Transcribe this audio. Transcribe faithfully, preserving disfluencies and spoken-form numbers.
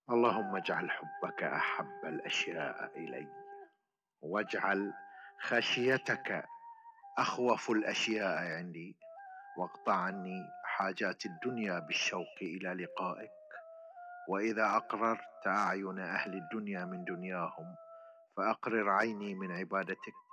اللهم اجعل حبك أحب الأشياء إلي، واجعل خشيتك أخوف الأشياء عندي، واقطع عني حاجات الدنيا بالشوق إلى لقائك. وإذا أقررت أعين أهل الدنيا من دنياهم، فأقرر عيني من عبادتك،